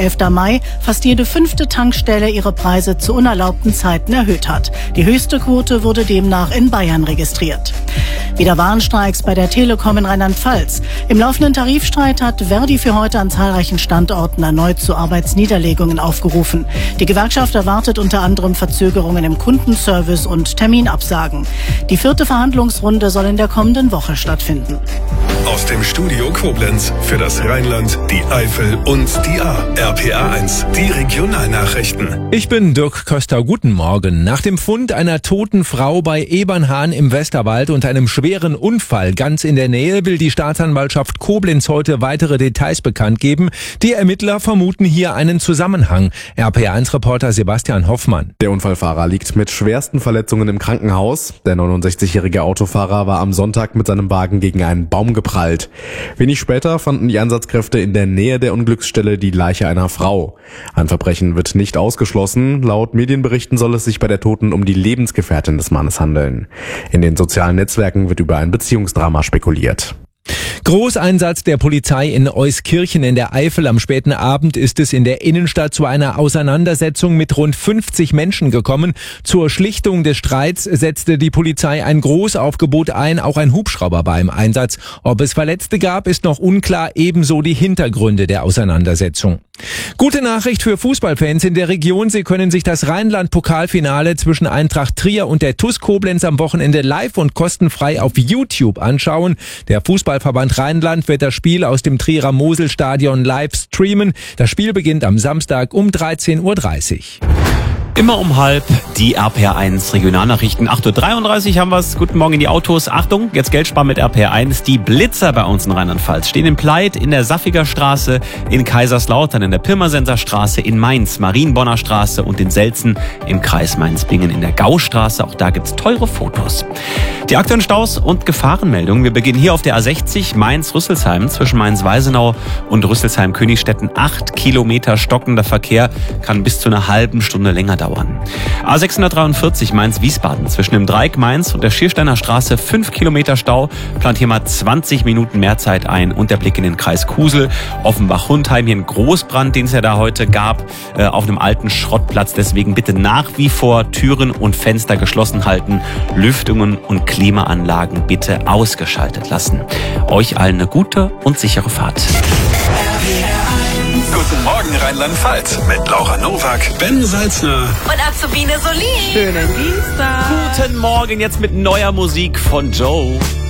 11. Mai fast jede 5. Tankstelle ihre Preise zu unerlaubten Zeiten erhöht hat. Die höchste Quote wurde demnach in Bayern registriert. Wieder Warnstreiks bei der Telekom in Rheinland-Pfalz. Im laufenden Tarifstreit hat Verdi für heute an zahlreichen Standorten erneut zu Arbeitsniederlegungen aufgerufen. Die Gewerkschaft erwartet unter anderem Verzögerungen im Kundenservice und Terminabsagen. Die 4. Verhandlungsrunde soll in der kommenden Woche stattfinden. Aus dem Studio Koblenz für das Rheinland, die Eifel und die Ahr. RPA1, die Regionalnachrichten. Ich bin Dirk Köster. Guten Morgen. Nach dem Fund einer toten Frau bei Ebernhahn im Westerwald und einem schweren Unfall ganz in der Nähe will die Staatsanwaltschaft Koblenz heute weitere Details bekannt geben. Die Ermittler vermuten hier einen Zusammenhang. RPA1-Reporter Sebastian Hoffmann. Der Unfallfahrer liegt mit schwersten Verletzungen im Krankenhaus. Der 69-jährige Autofahrer war am Sonntag mit seinem Wagen gegen einen Baum geprallt. Wenig später fanden die Einsatzkräfte in der Nähe der Unglücksstelle die Leiche einer Frau. Ein Verbrechen wird nicht ausgeschlossen. Laut Medienberichten soll es sich bei der Toten um die Lebensgefährtin des Mannes handeln. In den sozialen Netzwerken wird über ein Beziehungsdrama spekuliert. Großeinsatz der Polizei in Euskirchen in der Eifel. Am späten Abend ist es in der Innenstadt zu einer Auseinandersetzung mit rund 50 Menschen gekommen. Zur Schlichtung des Streits setzte die Polizei ein Großaufgebot ein, auch ein Hubschrauber war im Einsatz. Ob es Verletzte gab, ist noch unklar, ebenso die Hintergründe der Auseinandersetzung. Gute Nachricht für Fußballfans in der Region. Sie können sich das Rheinland-Pokalfinale zwischen Eintracht Trier und der TuS Koblenz am Wochenende live und kostenfrei auf YouTube anschauen. Der Fußballverband Rheinland wird das Spiel aus dem Trierer Moselstadion live streamen. Das Spiel beginnt am Samstag um 13:30 Uhr. Immer um halb die RPR1 Regionalnachrichten. 8:33 Uhr haben wir's. Guten Morgen in die Autos. Achtung, jetzt Geld sparen mit RPR1. Die Blitzer bei uns in Rheinland-Pfalz stehen in Pleit, in der Saffiger Straße, in Kaiserslautern, in der Pirmasenser Straße, in Mainz, Marienbonner Straße und in Selzen im Kreis Mainz-Bingen in der Gaustraße. Auch da gibt's teure Fotos. Die aktuellen Staus und Gefahrenmeldungen. Wir beginnen hier auf der A60 Mainz-Rüsselsheim zwischen Mainz-Weisenau und Rüsselsheim-Königstetten. 8 Kilometer stockender Verkehr kann bis zu einer halben Stunde länger dauern. A643 Mainz-Wiesbaden zwischen dem Dreieck Mainz und der Schiersteiner Straße 5 Kilometer Stau, plant hier mal 20 Minuten mehr Zeit ein und der Blick in den Kreis Kusel, Offenbach-Hundheim, hier ein Großbrand, den es ja da heute gab, auf einem alten Schrottplatz, deswegen bitte nach wie vor Türen und Fenster geschlossen halten, Lüftungen und Klimaanlagen bitte ausgeschaltet lassen. Euch allen eine gute und sichere Fahrt. Guten Morgen Rheinland-Pfalz mit Laura Nowak, Ben Salzner und Azubine Solin. Schönen Dienstag. Guten Morgen jetzt mit neuer Musik von Joe.